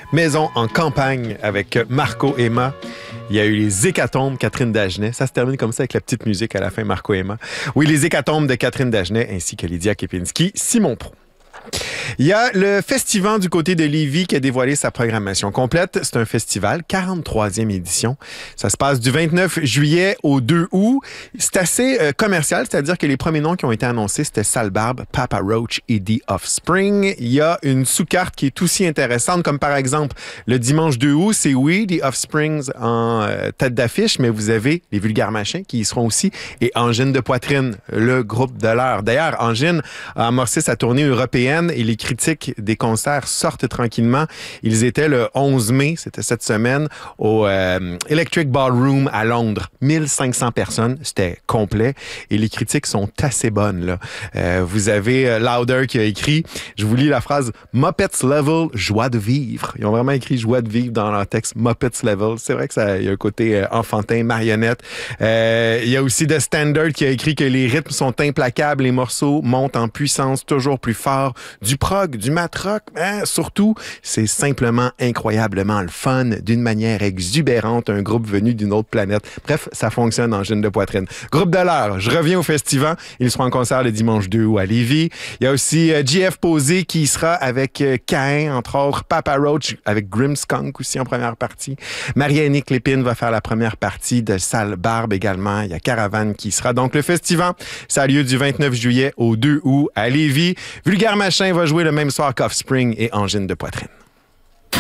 Maison en campagne avec Marco Emma. Il y a eu les Hécatombes, Catherine Dagenet. Ça se termine comme ça avec la petite musique à la fin, Marco Emma. Oui, les Hécatombes de Catherine Dagenet ainsi que Lydia Kepinski, Simon Pro. Il y a le Festival du côté de Lévis qui a dévoilé sa programmation complète. C'est un festival, 43e édition. Ça se passe du 29 juillet au 2 août. C'est assez commercial, c'est-à-dire que les premiers noms qui ont été annoncés, c'était Sale Barbe, Papa Roach et The Offspring. Il y a une sous-carte qui est aussi intéressante, comme par exemple le dimanche 2 août, c'est oui, The Offsprings en tête d'affiche, mais vous avez les Vulgaires Machins qui y seront aussi et Angine de Poitrine, le groupe de l'heure. D'ailleurs, Angine a amorcé sa tournée européenne et les critiques des concerts sortent tranquillement. Ils étaient le 11 mai, c'était cette semaine, au Electric Ballroom à Londres. 1500 personnes, c'était complet. Et les critiques sont assez bonnes, là. Vous avez Louder qui a écrit, je vous lis la phrase, Muppets Level, joie de vivre. Ils ont vraiment écrit joie de vivre dans leur texte, Muppets Level. C'est vrai que ça, il y a un côté enfantin, marionnette. Il y a aussi The Standard qui a écrit que les rythmes sont implacables, les morceaux montent en puissance toujours plus fort. Du prog, du mat rock, surtout, c'est simplement incroyablement le fun, d'une manière exubérante, un groupe venu d'une autre planète. Bref, ça fonctionne en Angine de Poitrine. Groupe de l'heure, je reviens au festival. Ils seront en concert le dimanche 2 août à Lévis. Il y a aussi JF Posé qui sera avec Cain, entre autres, Papa Roach avec Grimmskunk aussi en première partie. Marie-Annick Lépine va faire la première partie de Sale Barbe également. Il y a Caravane qui sera. Donc, le festival, ça a lieu du 29 juillet au 2 août à Lévis. Vulgaire Machin va jouer le même soir qu'Offspring et Angine de Poitrine.